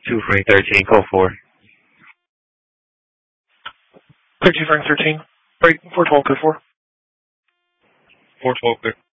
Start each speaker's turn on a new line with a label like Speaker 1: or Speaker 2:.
Speaker 1: 2 Frank 13, code 4.
Speaker 2: 13 Frank 13. Right, 412, code 4.
Speaker 1: 412,